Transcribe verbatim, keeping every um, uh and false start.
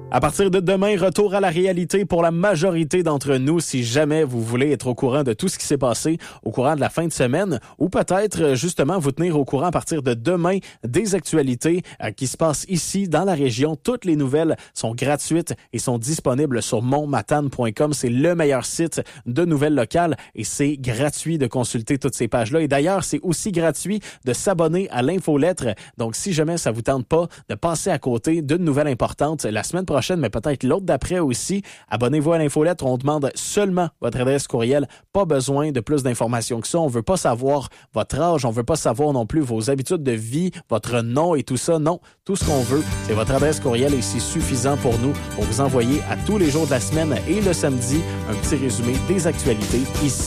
À partir de demain, retour à la réalité pour la majorité d'entre nous. Si jamais vous voulez être au courant de tout ce qui s'est passé au courant de la fin de semaine ou peut-être justement vous tenir au courant à partir de demain des actualités euh, qui se passent ici dans la région. Toutes les nouvelles sont gratuites et sont disponibles sur montmatane point com. C'est le meilleur site de nouvelles locales et c'est gratuit de consulter toutes ces pages-là. Et d'ailleurs, c'est aussi gratuit de s'abonner à l'infolettre. Donc, si jamais ça vous tente pas de passer à côté d'une nouvelle importante la semaine prochaine, prochaine, mais peut-être l'autre d'après aussi. Abonnez-vous à l'infolettre. On demande seulement votre adresse courriel. Pas besoin de plus d'informations que ça. On veut pas savoir votre âge. On veut pas savoir non plus vos habitudes de vie, votre nom et tout ça. Non, tout ce qu'on veut, c'est votre adresse courriel et c'est suffisant pour nous pour vous envoyer à tous les jours de la semaine et le samedi un petit résumé des actualités ici